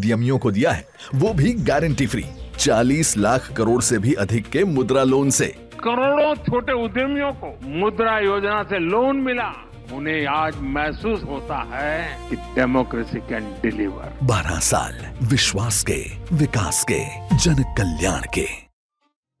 उद्यमियों को दिया है, वो भी गारंटी फ्री। 40 लाख करोड़ से भी अधिक के मुद्रा लोन से करोड़ों छोटे उद्यमियों को मुद्रा योजना से लोन मिला। उन्हें आज महसूस होता है कि डेमोक्रेसी कैन डिलीवर। 12 साल विश्वास के, विकास के, जन कल्याण के।